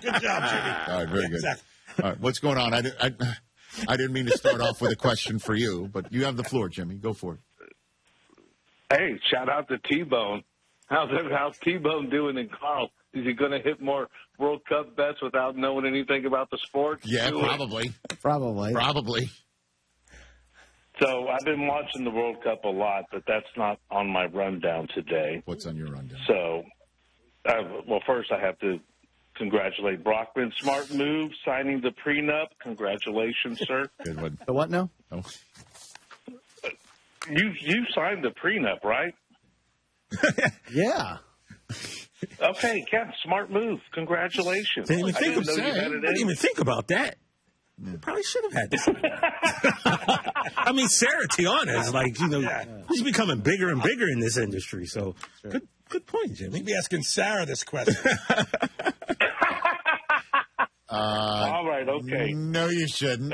Good job, Jimmy. All right, very good. Exactly. All right, what's going on? I didn't mean to start off with a question for you, but you have the floor, Jimmy. Go for it. Hey, shout out to T-Bone. How's T-Bone doing in Carl? Is he going to hit more World Cup bets without knowing anything about the sport? Yeah, probably. Probably. So I've been watching the World Cup a lot, but that's not on my rundown today. What's on your rundown? So, well, first I have to congratulate Brockman. Smart move, signing the prenup. Congratulations, sir. Good one. The what now? Oh. You signed the prenup, right? Yeah. Okay, yeah, smart move. Congratulations. Didn't even I didn't know you had it didn't in. even think about that. Probably should have had that. I mean, Sarah Tiana is like, she's becoming bigger and bigger in this industry. So good point, Jimmy. You'd be asking Sarah this question. All right, okay. No, you shouldn't.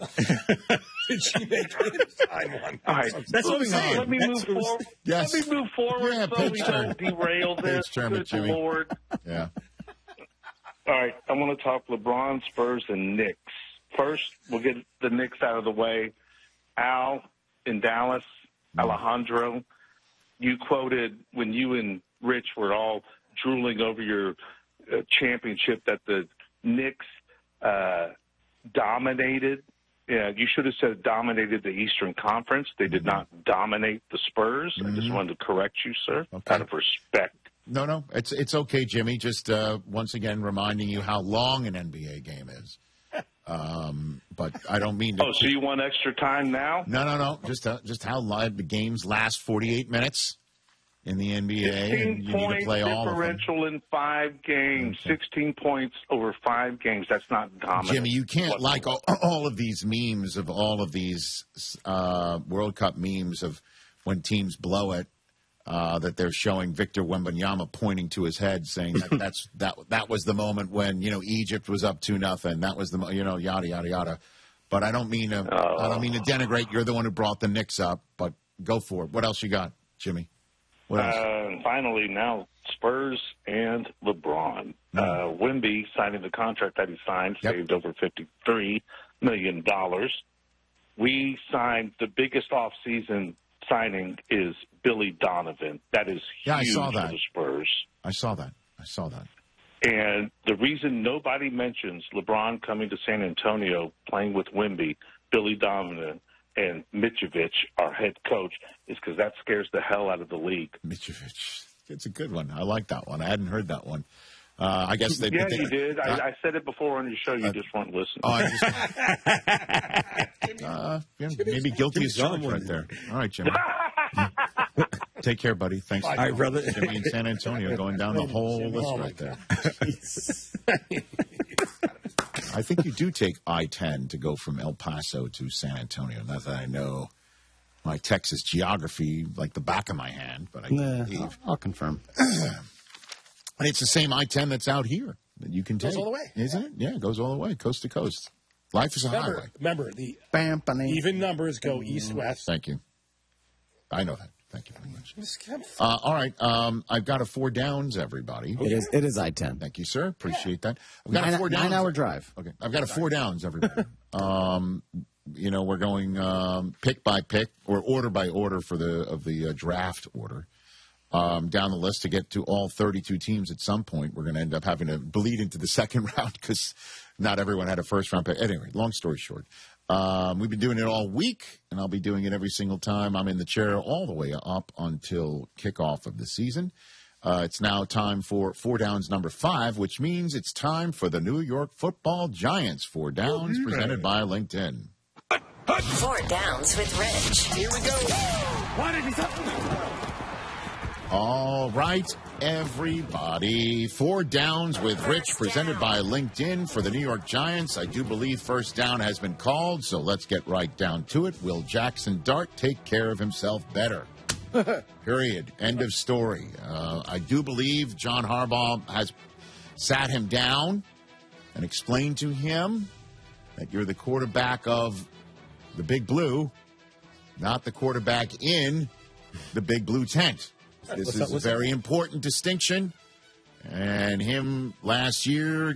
Did she make it? All right, That's what I'm saying. Let me move forward. Yes. Let me move forward Yeah, so we pitch turn. don't derail this. Pitch turn it, Good Jimmy. Lord. Yeah. All right, I want to talk LeBron, Spurs, and Knicks. First, we'll get the Knicks out of the way. Al in Dallas, Alejandro, you quoted when you and Rich were all drooling over your championship that the Knicks dominated. Yeah, you should have said dominated the Eastern Conference. They did not dominate the Spurs. I just wanted to correct you, sir, out of respect. No, it's okay, Jimmy. Just once again reminding you how long an NBA game is. But I don't mean to. Oh, so you want extra time now? No. Just how live the games last 48 minutes in the NBA, and you need to play all of them. Differential in 5 games, 16 points over 5 games. That's not dominant. Jimmy, you can't like all of these memes of all of these World Cup memes of when teams blow it. That they're showing Victor Wembanyama pointing to his head, saying that was the moment when Egypt was up 2-0. That was the yada yada yada. But I don't mean to denigrate. You're the one who brought the Knicks up, but go for it. What else you got, Jimmy? What else? Finally, now Spurs and LeBron. Wemby signing the contract that he signed, saved over $53 million. We signed the biggest offseason signing is Billy Donovan. That is huge for the Spurs. I saw that. And the reason nobody mentions LeBron coming to San Antonio, playing with Wemby, Billy Donovan, and Mitrovic, our head coach, is because that scares the hell out of the league. Mitrovic. It's a good one. I like that one. I hadn't heard that one. I guess they. Yeah, you did. I said it before on your show. You just weren't listening. Maybe guilty as charged right there. All right, Jimmy. Take care, buddy. Thanks. All right, brother. Jimmy in San Antonio going down the whole list right there. I think you do take I-10 to go from El Paso to San Antonio. Not that I know my Texas geography like the back of my hand, but I believe. I'll confirm. It's the same I-10 that's out here that you can take. Goes all the way. Isn't it? Yeah, it goes all the way, coast to coast. Life is a highway. Remember, the Bampany. even numbers go east-west. Thank you. I know that. Thank you very much. All right. I've got a 4 downs, everybody. It is I-10. Thank you, sir. Appreciate that. I've got a 4 downs. 9-hour drive. Okay. I've got a 4 downs, everybody. We're going pick by pick or order by order for the draft order. Down the list to get to all 32 teams at some point. We're going to end up having to bleed into the second round because not everyone had a first-round pick. Anyway, long story short, we've been doing it all week, and I'll be doing it every single time I'm in the chair all the way up until kickoff of the season. It's now time for 4 downs number 5, which means it's time for the New York Football Giants 4 downs presented by LinkedIn. 4 downs with Rich. Here we go. What did he say? All right, everybody. 4 downs with Rich presented by LinkedIn for the New York Giants. I do believe first down has been called, so let's get right down to it. Will Jackson Dart take care of himself better? Period. End of story. I do believe John Harbaugh has sat him down and explained to him that you're the quarterback of the Big Blue, not the quarterback in the Big Blue tent. This is a very important distinction. And him last year